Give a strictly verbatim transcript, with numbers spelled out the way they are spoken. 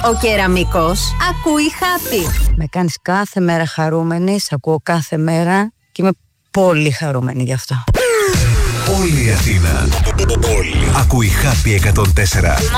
Ο Κεραμικός ακούει Happy. Με κάνεις κάθε μέρα χαρούμενη, σ' ακούω κάθε μέρα και είμαι πολύ χαρούμενη γι' αυτό. Όλη η Αθήνα, όλη ακούει Happy εκατόν τέσσερα.